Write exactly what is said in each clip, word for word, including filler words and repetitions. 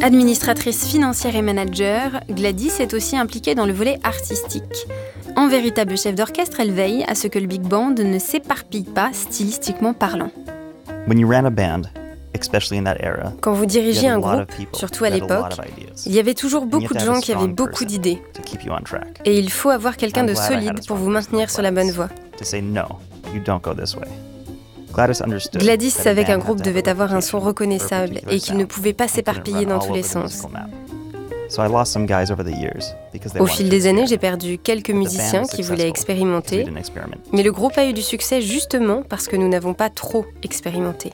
Administratrice financière et manager, Gladys est aussi impliquée dans le volet artistique. En véritable chef d'orchestre, elle veille à ce que le big band ne s'éparpille pas stylistiquement parlant. When you ran a band, especially in that era, Quand vous dirigiez you had un a lot groupe, of people surtout à who had a l'époque, lot of ideas. il y avait toujours And you beaucoup have de to have gens a qui avaient strong beaucoup person d'idées. to keep you on track. Et il faut avoir quelqu'un I'm de glad I had a solide pour strong vous person maintenir like sur la bonne Gladys voie. To say no, you don't go this way. Gladys understood Gladys that a savait qu'un band groupe had to have devait a avoir un son reputation for a reconnaissable particular et qu'il ne sound pouvait pas and couldn't s'éparpiller run dans all tous les over the sens. musical map. So I lost some guys over the years because they Au wanted fil to des années, experiment. j'ai perdu quelques But the band musiciens was qui voulaient successful because we expérimenter, didn't experiment. mais le groupe a eu du succès justement parce que nous n'avons pas trop expérimenté.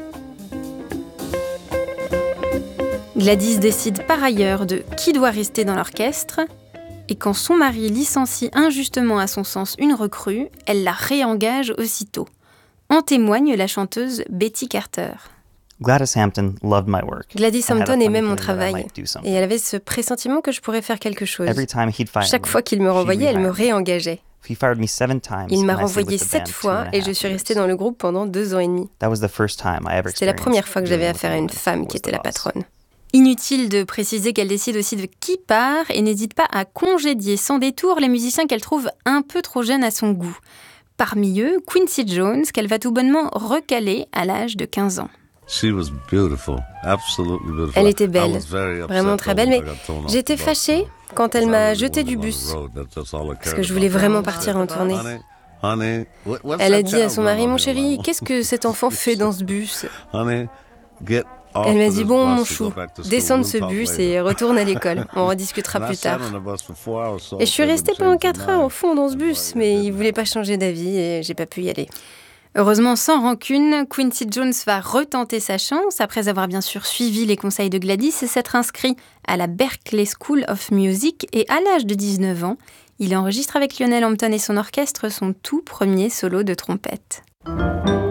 Gladys décide par ailleurs de qui doit rester dans l'orchestre, et quand son mari licencie injustement à son sens une recrue, elle la réengage aussitôt. En témoigne la chanteuse Betty Carter. Gladys Hampton loved my work. Gladys and had a Hampton funny aimait mon feeling that I travail, might do something. et elle avait ce pressentiment que je pourrais faire quelque chose. Every time he'd fire Chaque me, fois qu'il me she renvoyait, elle me rehired me. réengageait. He fired me seven times, Il m'a and I stayed renvoyé with the sept band two fois and a et je half suis years. restée dans le groupe pendant deux ans et demi. That was the first time I ever C'était la première fois que j'avais experienced affaire à une dealing with a femme woman qui who était was la the boss. patronne. Inutile de préciser qu'elle décide aussi de qui part et n'hésite pas à congédier sans détour les musiciens qu'elle trouve un peu trop jeunes à son goût. Parmi eux, Quincy Jones, qu'elle va tout bonnement recaler à l'âge de quinze ans. She was beautiful, absolutely beautiful. Elle était I belle, was very upset vraiment très belle, when mais I got thrown off j'étais the bus. fâchée quand elle I m'a really jeté wanted du to go on bus, the road. That's just all I parce cared que je voulais about. vraiment partir en tournée. Honey, honey, what- what's Elle a that dit à child son mari, doing mon on here chéri, now? qu'est-ce que cet enfant fait dans ce bus ? Honey, get off Elle m'a of dit, this bon, bus mon to chou, go back to school. descends de We'll ce talk bus later. et retourne à l'école. On rediscutera And I plus sat tard. on the bus for four hours, so Et je suis they would restée change pendant their quatre heures mind. au fond dans ce bus, mais il voulait pas changer d'avis et j'ai pas pu y aller. Heureusement, sans rancune, Quincy Jones va retenter sa chance après avoir bien sûr suivi les conseils de Gladys et s'être inscrit à la Berklee School of Music, et à l'âge de dix-neuf ans, il enregistre avec Lionel Hampton et son orchestre son tout premier solo de trompette.